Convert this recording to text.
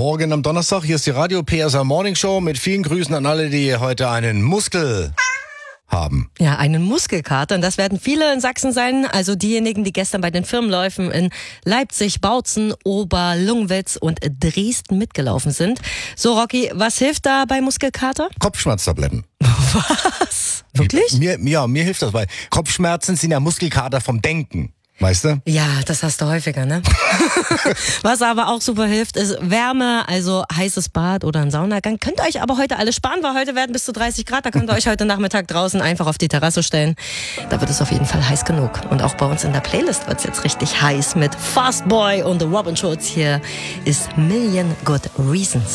Morgen am Donnerstag, hier ist die Radio PSR Morning Show mit vielen Grüßen an alle, die heute einen Muskel haben. Ja, einen Muskelkater. Und das werden viele in Sachsen sein. Also diejenigen, die gestern bei den Firmenläufen in Leipzig, Bautzen, Oberlungwitz und Dresden mitgelaufen sind. So, Rocky, was hilft da bei Muskelkater? Kopfschmerztabletten. Was? Wirklich? Mir hilft das, weil Kopfschmerzen sind ja Muskelkater vom Denken. Weißt du? Ja, das hast du häufiger, ne? Was aber auch super hilft, ist Wärme, also heißes Bad oder ein Saunagang. Könnt ihr euch aber heute alle sparen, weil heute werden bis zu 30 Grad. Da könnt ihr euch heute Nachmittag draußen einfach auf die Terrasse stellen. Da wird es auf jeden Fall heiß genug. Und auch bei uns in der Playlist wird es jetzt richtig heiß mit Fast Boy und The Robin Schulz. Hier ist Million Good Reasons.